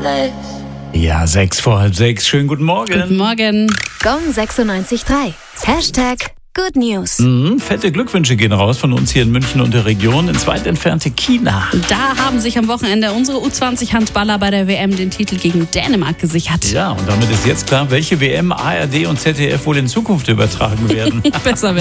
Ja, 6:45. Schönen guten Morgen. Guten Morgen. Gong 96.3. Hashtag Good News. Fette Glückwünsche gehen raus von uns hier in München und der Region ins weit entfernte China. Da haben sich am Wochenende unsere U20-Handballer bei der WM den Titel gegen Dänemark gesichert. Ja, und damit ist jetzt klar, welche WM ARD und ZDF wohl in Zukunft übertragen werden. Besser